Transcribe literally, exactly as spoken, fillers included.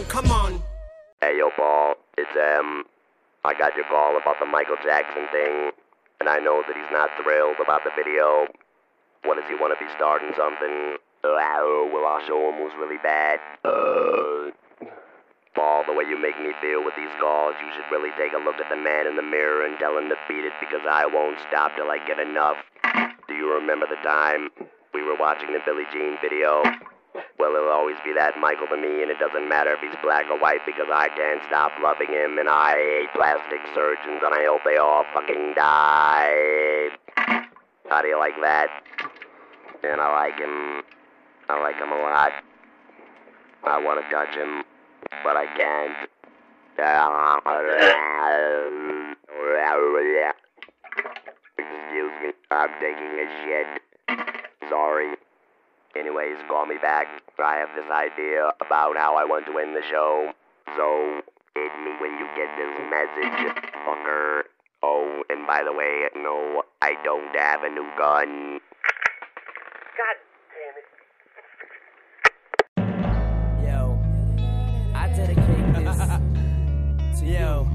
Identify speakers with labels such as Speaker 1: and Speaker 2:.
Speaker 1: Come on.
Speaker 2: Hey, yo, Paul. It's, um, I got your call about the Michael Jackson thing, and I know that he's not thrilled about the video. What does he want to be starting something? Oh, well, I'll show him who's really bad. Uh, Paul, the way you make me feel with these calls, you should really take a look at the man in the mirror and tell him to beat it, because I won't stop till I get enough. Do you remember the time we were watching the Billie Jean video? Well, it'll always be that Michael to me, and it doesn't matter if he's black or white, because I can't stop loving him, and I hate plastic surgeons, and I hope they all fucking die. How do you like that? And I like him. I like him a lot. I want to touch him, but I can't. Excuse me, I'm taking a shit. Sorry. Anyways, call me back. I have this idea about how I want to end the show. So, hit me when you get this message, fucker. Oh, and by the way, no, I don't have a new gun.
Speaker 3: God damn it.
Speaker 4: Yo, I dedicate this to you.